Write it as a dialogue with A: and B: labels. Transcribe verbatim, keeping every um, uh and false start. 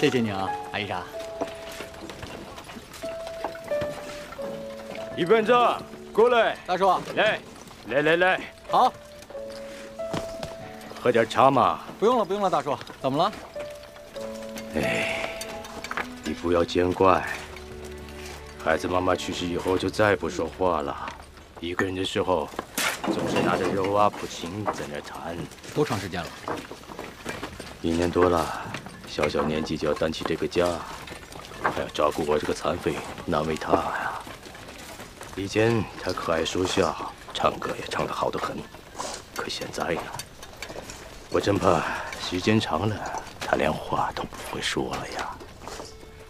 A: 谢谢你啊，阿姨莎。
B: 一班长，过来。
A: 大叔，
B: 来，来来来。
A: 好。
B: 喝点茶嘛。
A: 不用了，不用了，大叔。怎么了？
B: 哎，你不要见怪。孩子妈妈去世以后就再不说话了，一个人的时候总是拿着肉啊、普琴在那弹。
A: 多长时间了？
B: 一年多了，小小年纪就要担起这个家，还要照顾我这个残废，难为他呀。以前他可爱说笑，唱歌也唱得好得很，可现在呢，我真怕时间长了，他连话都不会说了呀。